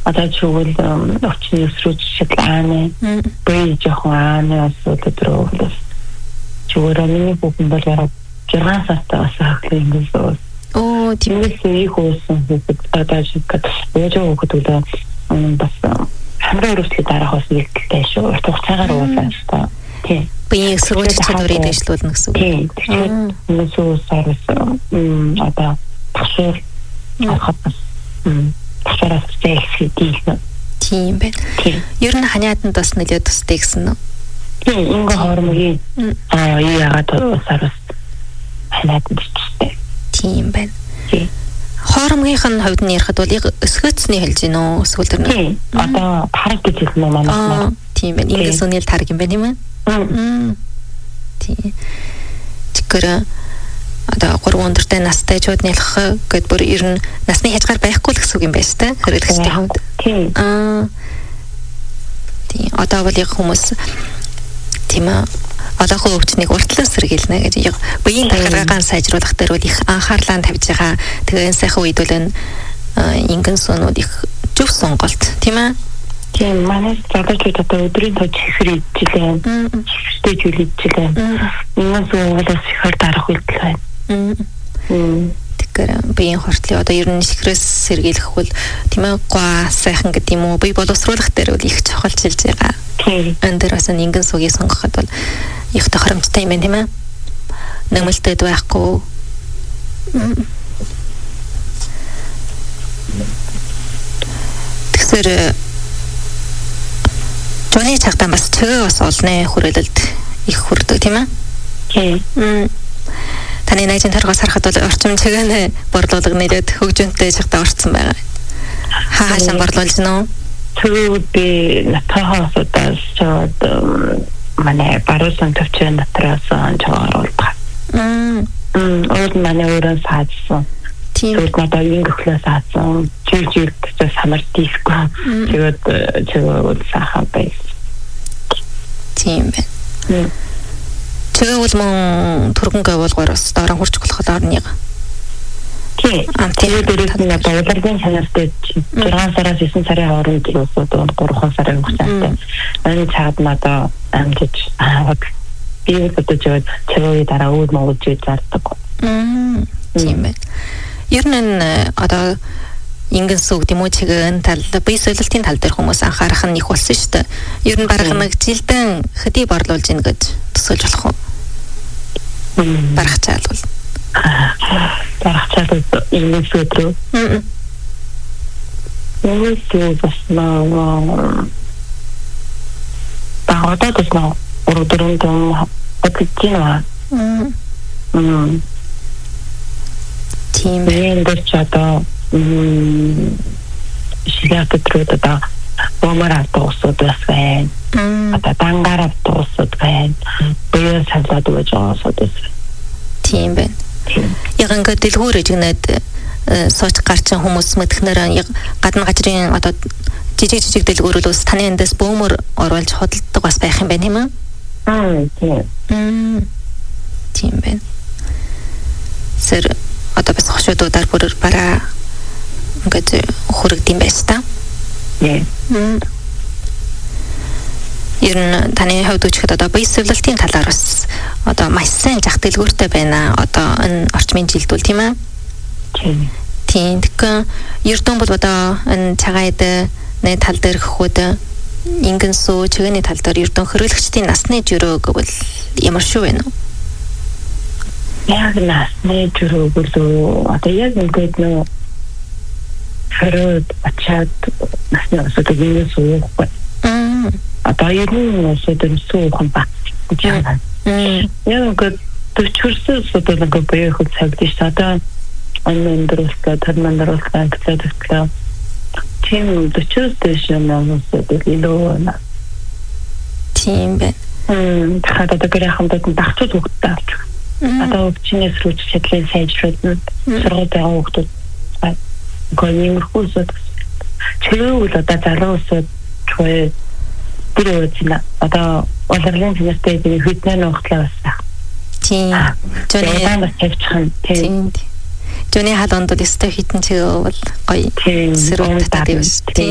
одоо чигвэл очны өсрүүч шатлааны бий жоохон ааны асуудал рүү чигээрээ миний бүхэн бол яг 6 сартаа бас ахлаа ингэсэн. Оо тиймээс их уусан хүүхэд одоо жиггээд яаж хүүхдүүд бас хамраа өрөвслөд дараах бас нэгдэлтэй шүү. Хугацаагаар уусаа шүү. Тийм. Биеийн сургууль чадварыг дэвшлүүлнэ гэсэн үг. Тийм. Тэгэхээр сүүсээрс одоо ташуур авахд бас ташаараас зээлсэдийх. Тийм байна. Ер нь ханиаданд бас нөлөө тустай гэсэн үү? Тийм. Ингээ хоормогийн яагаад усаар бас ханиаданд тустай. Тийм байна. Тийм. Хоормгийнх нь хувьд нь ярихад бол өсгөөцний хэлж гин үү? Эсвэл тэр нь одоо тараг гэж хэлнэ манай. Тийм байна. Ингээд сүнэл тараг юм байна юм аа. Тийм. Тэгэхээр одоо 3 өндөртэй настай чууд нялх гэд бүр ер нь насны хязгаар байхгүй л гэсэн үг юм байна шүү дээ. Хэрэглэгчдийн хувьд. Тийм. Тийм. Одоо бол яг хүмүүс тийм аа одоохон өвчнийг уртлан сэргийлнэ гэж биеийн тархалгаа сайжруулах дээр бол их анхаарлаа тавьж байгаа. Тэгээ энэ сайхан үед бол ингэн сүнүүд их зөв сонголт тийм ээ. Тийм манай задачууд одоо өдрийн тоо чихэр идчихлээ. Чихэртэй зүйл идчихлээ. Ийм зүйлээс ихэр дарах үйлдэл байна. Тэгэхээр биеийн хортлыг одоо ер нь чихрээс сэргийлэх бол тийм ээ гоо сайхан гэдэг юм уу бие боловсруулах дээр бол их чухалчилж байгаа. Тийм. Энэ дээр бас ингэн сүгийг сонгоход бол их тохиромжтой юм байна тийм ээ. Нэмэлтэд байхгүй. Тэгэхээр Жоны цагтаа бас чигээ бас олны хүрээлэлд их хүрдэг тийм ээ. Тийм. Таны найзын таргаас харахад бол орчин чигээ борлуулга нэлээд хөгжөнтэй цагтаа орцсон байгаа. Хаашаа борлуулж гинөө? Чигээ би натахаас удаас манай баруусан төвчөн дотроос анчааруулдаг. Өөр манай өөрөө саадсан. Тийм. Өөр надад ингэхлээс саадсан. Жиг гэж самар диско. Тэгээд чигээ сахаа байс. Тийм байна. Чигээ бол мөн түргэнгээ болгоор бас доороо хурж болох орныг. Тийм. Тэгээд дээрээс нь бодлогын чанартай 6 сараас 9 сарын хооронд юусууд 3 сарын хугацаатай. Энэ цаад надаа амжиж би одоо чигээ дараа өөр монгол зүйл зардаг. Тийм байна. Ер нь одоо ингэн сүг юм уу чигээр тал бие солилтын тал дээр хүмүүс анхаарах нь их болсон шүү дээ. Ер нь барах нэг жилдэн хэдий борлуулж ийн гэж төсөөлж болох уу? Барах чаалвал. Барах чаалвал ингэн сүг рүү. Ингэн сүг бас нөө багтаад бас нөө өрөдөрөнд бодчихно. Тийм энэ одоо шилээд одоо бомараа тоосод байна. Одоо дангараа тоосод байна. Бие салаад байж байгаа. Тийм байна. Яг ингээд дэлгүүрэж гэнэд сууч гарчин хүмүүс мэдхнээр яг гадна гажрын одоо жижиг дэлгүүрүүлээс таны эндээс бөөмөр оруулж худалдаг бас байх юм байна тийм үү? Тийм байна. Сэр одоо бас хошуудаар бүр бараа ингээд хүрэгдэм байс та. Ер нь таны хувьд үчихэд одоо бие сувлалтын талаар бас одоо маш сайн зах дэлгүүртэй байна. Одоо энэ орчмын жилд бол тийм ээ. Тийм. Тэгэхээр Эрдэнэ бол одоо энэ цагаан эдний тал дээр хөхүүд ингэн сүү чигээний тал дээр Эрдэнэ хөрвөлгчдийн насны жирөө гэвэл ямар шүү вэ? Яг насны жирөө бол одоо яг ингээд нөө хэрэг ачаад насны асуудал ингэ суухгүй. Одоо яг нь асуудал суухан ба. Яг ингээд төчөрсөн асуудал ингээд бие хөт цагдиш одоо аннандруулсан тэрмандруулсан гэсэн тийм төчөрсөн асуудал илүүна. Тийм бэ. Тэгэхээр одоо гэрээ хамтад дагцууд хөгттэй авч. Одоо өвчнээс рүү чиглэл сайжруулна. Сургууль байгаа хүмүүс гоньмөрхөө чиглэл одоо залуу усуд чой дөрөвчнө одоо улирлын зэнэстэй хэднээ нөхлөө басна. Тийм. Жонны тавьчихна. Тийм. Жонны халуунд л өстө хитэн чигээ бол гоё сэрүүн татдаг юм шүү.